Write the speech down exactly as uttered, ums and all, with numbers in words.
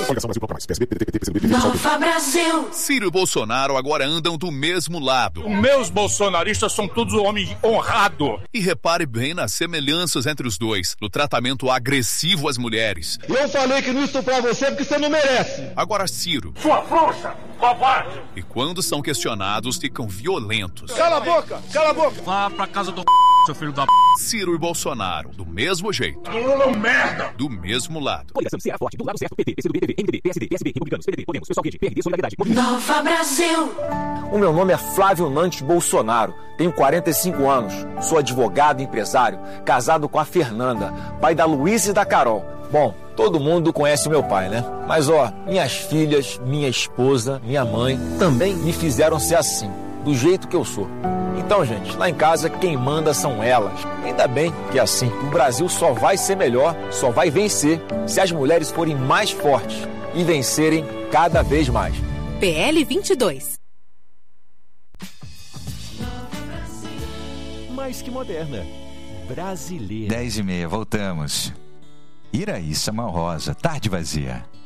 Nova Brasil. Ciro e Bolsonaro agora andam do mesmo lado. Os meus bolsonaristas são todos homens honrados. E repare bem nas semelhanças entre os dois, no tratamento agressivo às mulheres. Eu falei que não estuprar você porque você não merece. Agora Ciro. Sua frouxa, covarde. E quando são questionados, ficam violentos. Cala a boca, cala a boca. Vá pra casa do seu filho da p... Ciro e Bolsonaro, do mesmo jeito. Lula, merda. Do mesmo lado. Coligação Ceará Forte, do lado certo, P T, P C do B, P V, M D B, P S D, P S B, Republicanos, P D T, Podemos, Pessoal Verde, P R D, Solidariedade. Nova Brasil. O meu nome é Flávio Nantes Bolsonaro, tenho quarenta e cinco anos, sou advogado e empresário, casado com a Fernanda, pai da Luísa e da Carol. Bom, todo mundo conhece o meu pai, né? Mas ó, minhas filhas, minha esposa, minha mãe também me fizeram ser assim, do jeito que eu sou. Então, gente, lá em casa quem manda são elas. Ainda bem que é assim. O Brasil só vai ser melhor, só vai vencer se as mulheres forem mais fortes e vencerem cada vez mais. P L vinte e dois. Mais que moderna. Brasileira. dez e meia, voltamos. Iraíssa Malrosa, Tarde Vazia.